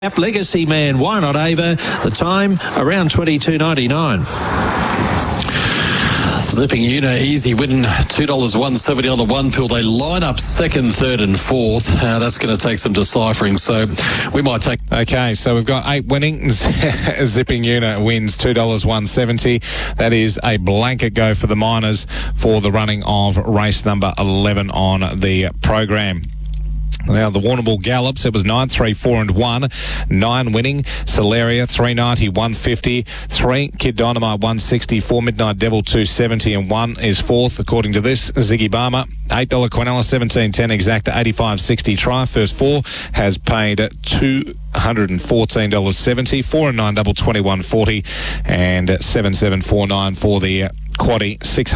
Legacy Man, Why Not Ava? The time around 22.99. Zipping Una, easy win, $2.170 on the one pill. They line up second, third and fourth. That's going to take some deciphering, so we might take... Okay, so we've got 8 winnings. Zipping Una wins $2.170. That is a blanket go for the Miners for the running of race number 11 on the program. Now, the Warrnambool Gallops, it was 9, 3, 4 and 1. 9 winning. Solaria, 390, 150. 3, Kid Dynamite, 160. 4, Midnight Devil, 270. And 1 is fourth, according to this. Ziggy Barmer, $8 Quinella, 17.10 exact, 85.60 try. First 4 has paid $214.70. 4 and 9 double, 21.40. And 7749 for the Quaddie,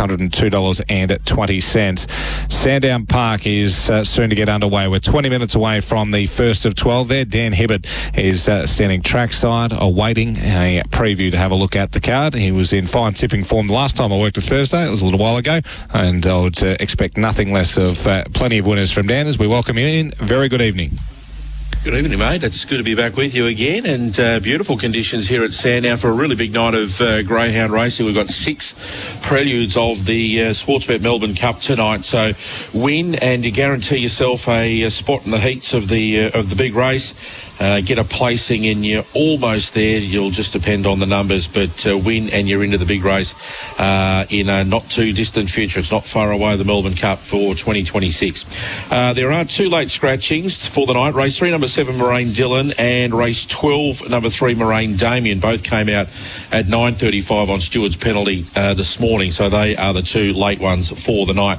$602.20. Sandown Park is soon to get underway. We're 20 minutes away from the first of 12 there. Dan Hibbert is standing trackside awaiting a preview to have a look at the card. He was in fine tipping form the last time I worked a Thursday. It was a little while ago, and I would expect nothing less of plenty of winners from Dan as we welcome you in. Very good evening. Good evening, mate. It's good to be back with you again, and beautiful conditions here at Sandown for a really big night of greyhound racing. We've got 6 preludes of the Sportsbet Melbourne Cup tonight, so win and you guarantee yourself a spot in the heats of the big race. Get a placing and you're almost there. You'll just depend on the numbers, but win and you're into the big race in a not too distant future. It's not far away, the Melbourne Cup for 2026. There are 2 late scratchings for the night. Race 3, number 7, Moraine Dillon, and race 12, number 3, Moraine Damien. Both came out at 9:35 on Stewart's penalty this morning, so they are the 2 late ones for the night.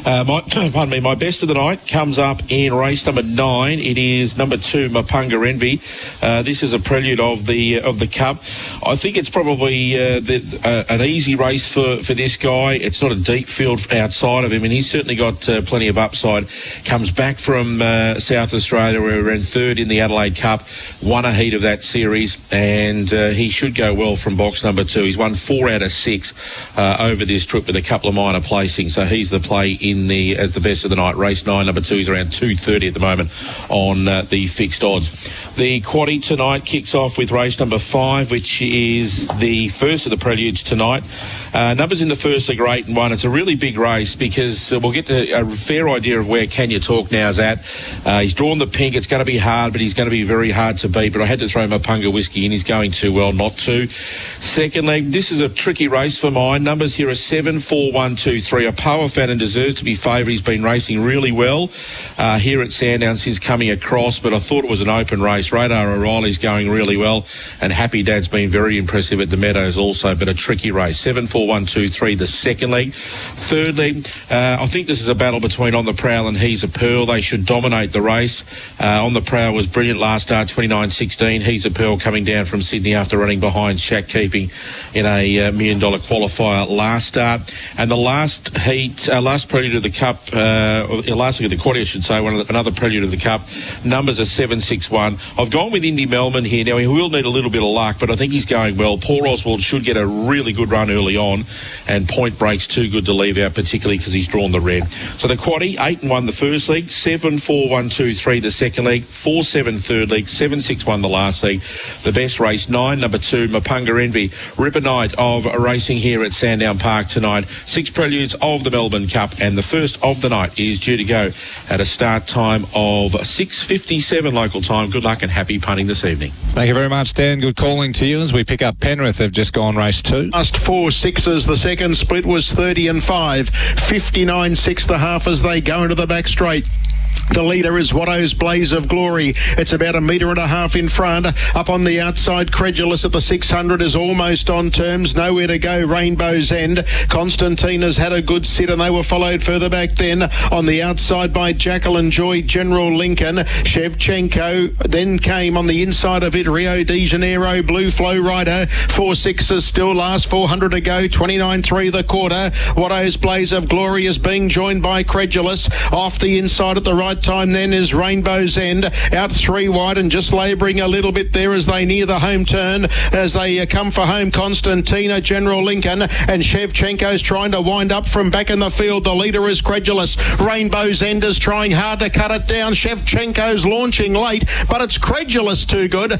My best of the night comes up in race number 9. It is number 2, Mapunga Envy. This is a prelude of the Cup. I think it's probably an easy race for this guy. It's not a deep field outside of him, and he's certainly got plenty of upside. Comes back from South Australia, where he ran 3rd in the Adelaide Cup, won a heat of that series, and he should go well from box number 2. He's won 4 out of 6 over this trip with a couple of minor placings, so he's the play as the best of the night. Race 9, number 2, is around 2.30 at the moment on the fixed odds. The Quaddie tonight kicks off with race number 5, which is the first of the preludes tonight. Numbers in the first are 8 and 1. It's a really big race because we'll get a fair idea of where Can You Talk Now's at. He's drawn the pink. It's going to be hard, but he's going to be very hard to beat. But I had to throw Mapunga Whiskey in. He's going too well not to. Secondly, this is a tricky race for mine. Numbers here are 7, 4, 1, 2, 3. A Power Fan and deserves to be favoured. He's been racing really well here at Sandown since coming across, but I thought it was an open race. Radar O'Reilly's going really well, and Happy Dad's been very impressive at the Meadows also, but a tricky race. 7, 4, 1, 2, 3, the second leg. Thirdly, I think this is a battle between On the Prowl and He's a Pearl. They should dominate the race. On the Prowl was brilliant last start, 29.16. He's a Pearl coming down from Sydney after running behind Shack Keeping in a $1 million qualifier last start. And the last heat, last prelude of the Cup, last leg of the Quaddie, I should say, another prelude of the Cup. Numbers are 7, 6, 1. I've gone with Indy Melman here. Now, he will need a little bit of luck, but I think he's going well. Paul Oswald should get a really good run early on, and Point Break's too good to leave out, particularly because he's drawn the red. So the Quaddie, 8 and 1 the first leg, 7, 4, 1, 2, 3 the second leg, 4, 7 third leg, 7, 6, 1 the last leg. The best race, 9, number 2, Mapunga Envy. Ripper night of racing here at Sandown Park tonight. 6 preludes of the Melbourne Cup, and the first of the night is due to go at a start time of 6:57 local time. Good luck and happy punting this evening. Thank you very much, Dan. Good calling to you as we pick up Penrith. They've just gone race 2. Last 4 6s. The second split was 30 and 5. 59.6 the half as they go into the back straight. The leader is Watto's Blaze of Glory. It's about 1.5 meters in front. Up on the outside, Credulous at the 600 is almost on terms. Nowhere to go, Rainbow's End. Constantine has had a good sit and they were followed further back then. On the outside by Jacqueline Joy, General Lincoln. Shevchenko then came on the inside of it. Rio de Janeiro, Blue Flow Rider. 4 6s still last. 400 to go. 29.3 the quarter. Watto's Blaze of Glory is being joined by Credulous. Off the inside at the right time then is Rainbow's End, out 3 wide and just labouring a little bit there as they near the home turn, as they come for home. Constantina, General Lincoln, and Shevchenko's trying to wind up from back in the field. The leader is Credulous. Rainbow's End is trying hard to cut it down. Shevchenko's launching late, but it's Credulous too good.